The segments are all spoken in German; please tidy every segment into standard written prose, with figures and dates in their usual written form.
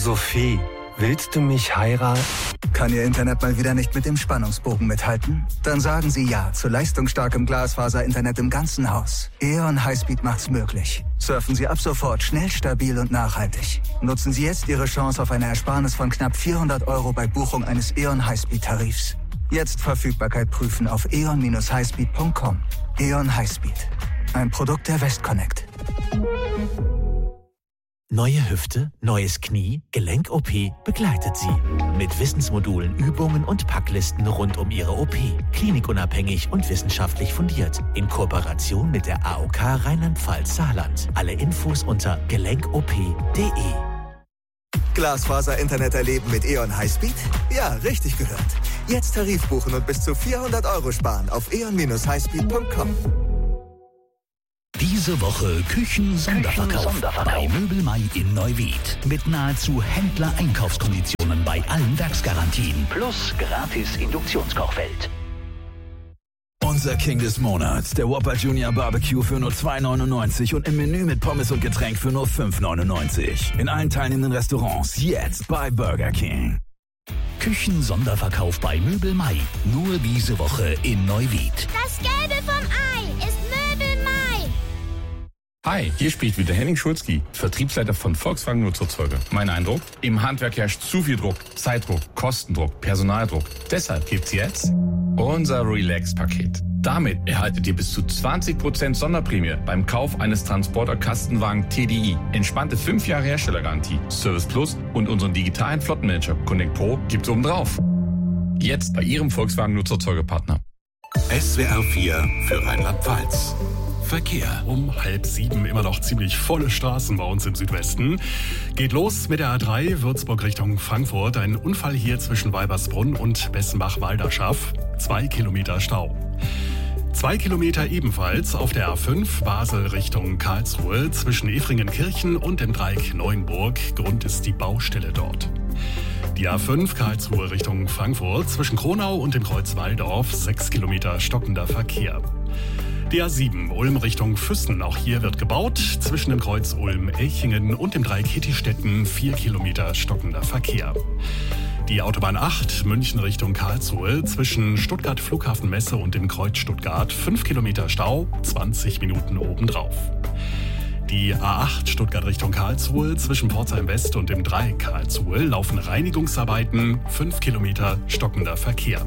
Sophie, willst du mich heiraten? Kann Ihr Internet mal wieder nicht mit dem Spannungsbogen mithalten? Dann sagen Sie ja zu leistungsstarkem Glasfaser-Internet im ganzen Haus. E.ON Highspeed macht's möglich. Surfen Sie ab sofort schnell, stabil und nachhaltig. Nutzen Sie jetzt Ihre Chance auf eine Ersparnis von knapp 400 € bei Buchung eines E.ON Highspeed-Tarifs. Jetzt Verfügbarkeit prüfen auf eon-highspeed.com. E.ON Highspeed. Ein Produkt der Westconnect. Neue Hüfte, neues Knie, Gelenk-OP begleitet Sie. Mit Wissensmodulen, Übungen und Packlisten rund um Ihre OP. Klinikunabhängig und wissenschaftlich fundiert. In Kooperation mit der AOK Rheinland-Pfalz-Saarland. Alle Infos unter gelenkop.de. Glasfaser-Internet erleben mit E.ON Highspeed? Ja, richtig gehört. Jetzt Tarif buchen und bis zu 400 € sparen auf eon-highspeed.com. Diese Woche Küchen-Sonderverkauf bei Möbel Mai in Neuwied. Mit nahezu Händler-Einkaufskonditionen bei allen Werksgarantien. Plus gratis Induktionskochfeld. Unser King des Monats, der Whopper Junior Barbecue für nur 2,99 und im Menü mit Pommes und Getränk für nur 5,99. In allen teilnehmenden Restaurants jetzt bei Burger King. Küchen-Sonderverkauf bei Möbel Mai. Nur diese Woche in Neuwied. Das Gelbe vom Ei ist Möbel Mai. Hi, hier spricht wieder Henning Schulzki, Vertriebsleiter von Volkswagen Nutzerzeuger. Mein Eindruck? Im Handwerk herrscht zu viel Druck, Zeitdruck, Kostendruck, Personaldruck. Deshalb gibt's jetzt unser Relax-Paket. Damit erhaltet ihr bis zu 20% Sonderprämie beim Kauf eines Transporter-Kastenwagen TDI. Entspannte 5 Jahre Herstellergarantie, Service Plus und unseren digitalen Flottenmanager Connect Pro gibt's obendrauf. Jetzt bei Ihrem Volkswagen Nutzerzeugerpartner. SWR 4 für Rheinland-Pfalz. Verkehr. Um 6:30 immer noch ziemlich volle Straßen bei uns im Südwesten. Geht los mit der A3 Würzburg Richtung Frankfurt. Ein Unfall hier zwischen Weibersbrunn und Bessenbach-Walderschaff. 2 Kilometer Stau. 2 Kilometer ebenfalls auf der A5 Basel Richtung Karlsruhe zwischen Efringenkirchen und dem Dreieck Neuenburg. Grund ist die Baustelle dort. Die A5 Karlsruhe Richtung Frankfurt zwischen Kronau und dem Kreuz Walldorf. 6 Kilometer stockender Verkehr. Die A7 Ulm Richtung Füssen, auch hier wird gebaut. Zwischen dem Kreuz Ulm-Elchingen und dem Dreieck Hittistetten 4 Kilometer stockender Verkehr. Die Autobahn 8 München Richtung Karlsruhe zwischen Stuttgart Flughafenmesse und dem Kreuz Stuttgart 5 Kilometer Stau, 20 Minuten obendrauf. Die A8 Stuttgart Richtung Karlsruhe zwischen Pforzheim West und dem Dreieck Karlsruhe laufen Reinigungsarbeiten, 5 Kilometer stockender Verkehr.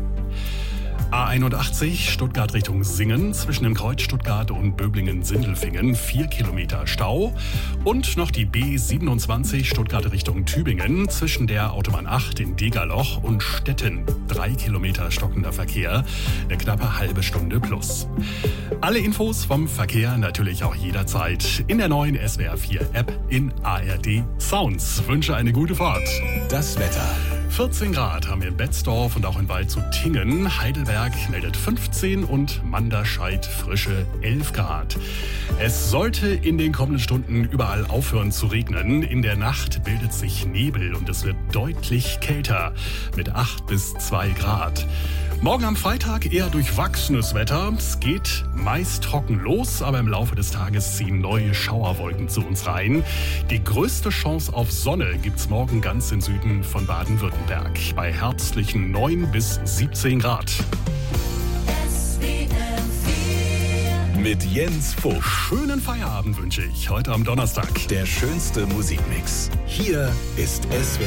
A81 Stuttgart Richtung Singen zwischen dem Kreuz Stuttgart und Böblingen-Sindelfingen 4 Kilometer Stau und noch die B27 Stuttgart Richtung Tübingen zwischen der Autobahn 8 in Degerloch und Stetten 3 Kilometer stockender Verkehr, eine knappe halbe Stunde plus. Alle Infos vom Verkehr natürlich auch jederzeit in der neuen SWR 4 App in ARD Sounds. Wünsche eine gute Fahrt. Das Wetter. 14 Grad haben wir in Betzdorf und auch in Waldshut-Tingen. Heidelberg meldet 15 und Manderscheid frische 11 Grad. Es sollte in den kommenden Stunden überall aufhören zu regnen. In der Nacht bildet sich Nebel und es wird deutlich kälter mit 8 bis 2 Grad. Morgen am Freitag eher durchwachsenes Wetter. Es geht meist trocken los, aber im Laufe des Tages ziehen neue Schauerwolken zu uns rein. Die größte Chance auf Sonne gibt's morgen ganz im Süden von Baden-Württemberg bei herbstlichen 9 bis 17 Grad. Mit Jens Fuchs. Schönen Feierabend wünsche ich heute am Donnerstag. Der schönste Musikmix. Hier ist SWR